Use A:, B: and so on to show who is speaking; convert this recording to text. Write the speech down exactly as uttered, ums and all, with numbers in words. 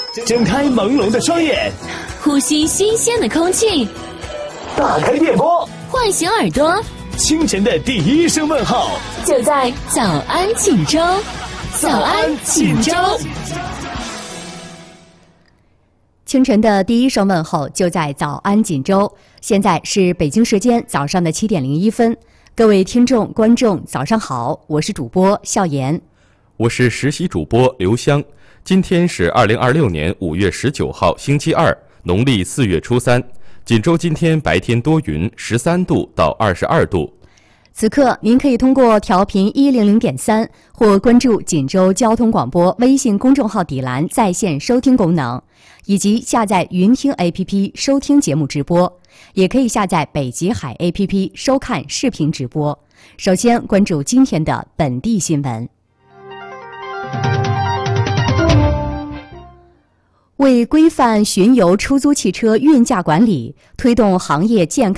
A: 睁开朦胧的双眼，
B: 呼吸新鲜的空气，
A: 打开电波，
B: 唤醒耳朵。
A: 清晨的第一声问候，
B: 就在早安锦州。早安锦州。
C: 清晨的第一声问候就在早安锦州。现在是北京时间早上的七点零一分，各位听众观众早上好，我是主播笑言，
D: 我是实习主播刘香。今天是二零二六年五月十九号星期二，农历四月初三。锦州今天白天多云，十三度到二十二度。
C: 此刻您可以通过调频一零零点三或关注锦州交通广播微信公众号底栏在线收听功能，以及下载云听 A P P 收听节目直播，也可以下载北极海 A P P 收看视频直播。首先关注今天的本地新闻。为规范巡游出租汽车运价管理，推动行业健康